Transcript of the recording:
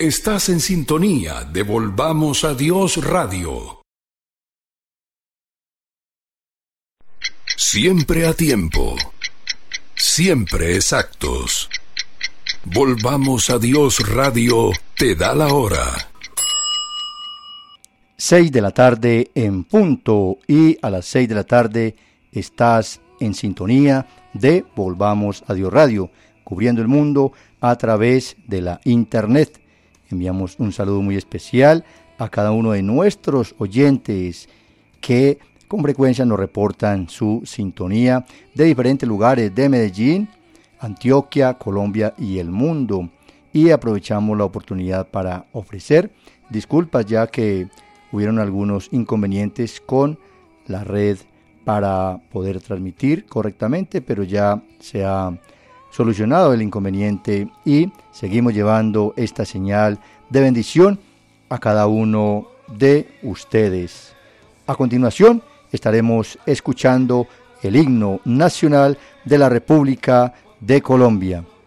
Estás en sintonía de Volvamos a Dios Radio. Siempre a tiempo, siempre exactos. Volvamos a Dios Radio te da la hora. 6 de la tarde en punto, y a las 6 de la tarde estás en sintonía de Volvamos a Dios Radio, cubriendo el mundo a través de la internet. Enviamos un saludo muy especial a cada uno de nuestros oyentes que con frecuencia nos reportan su sintonía de diferentes lugares de Medellín, Antioquia, Colombia y el mundo. Y aprovechamos la oportunidad para ofrecer disculpas, ya que hubieron algunos inconvenientes con la red para poder transmitir correctamente, pero ya se ha solucionado el inconveniente y seguimos llevando esta señal de bendición a cada uno de ustedes. A continuación estaremos escuchando el himno nacional de la República de Colombia.